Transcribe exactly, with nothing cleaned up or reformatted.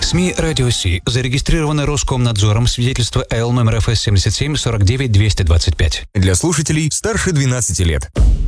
СМИ «Радио Си» зарегистрировано Роскомнадзором, свидетельство Л номер эф эс семьдесят семь сорок девять двести двадцать пять. Для слушателей старше двенадцати лет.